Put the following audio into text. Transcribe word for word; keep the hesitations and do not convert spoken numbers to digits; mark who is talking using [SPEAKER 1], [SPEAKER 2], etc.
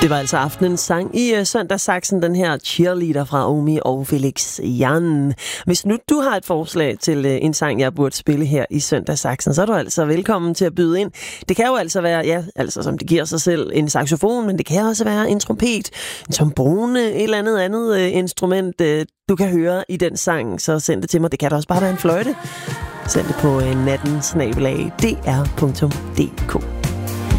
[SPEAKER 1] Det var altså aftenens sang i uh, Søndagssaksen, den her Cheerleader fra Omi og Felix Jan. Hvis nu du har et forslag til uh, en sang, jeg burde spille her i Søndagssaksen, så er du altså velkommen til at byde ind. Det kan jo altså være, ja, altså som det giver sig selv, en saxofon, men det kan også være en trompet, en trombone, et eller andet andet uh, instrument, uh, du kan høre i den sang, så send det til mig. Det kan da også bare være en fløjte. Send det på uh, natten snabel-a d r punktum d k.